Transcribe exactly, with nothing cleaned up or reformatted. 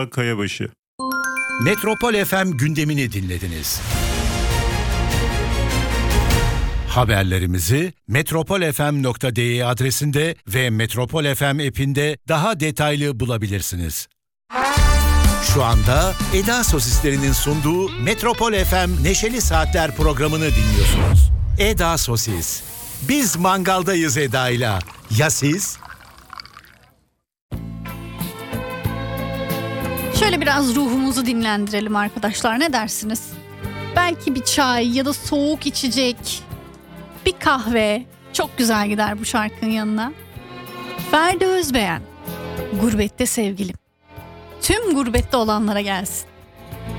Kayabaşı. Metropol F M gündemini dinlediniz. Haberlerimizi metropol f m nokta d e adresinde ve Metropol F M app'inde daha detaylı bulabilirsiniz. Şu anda Eda Sosislerinin sunduğu Metropol F M Neşeli Saatler programını dinliyorsunuz. Eda Sosis. Biz mangaldayız Eda'yla. Ya siz? Şöyle biraz ruhumuzu dinlendirelim arkadaşlar, ne dersiniz? Belki bir çay ya da soğuk içecek, bir kahve çok güzel gider bu şarkının yanına. Ferdi Özbeğen, Gurbette Sevgilim. Tüm gurbette olanlara gelsin.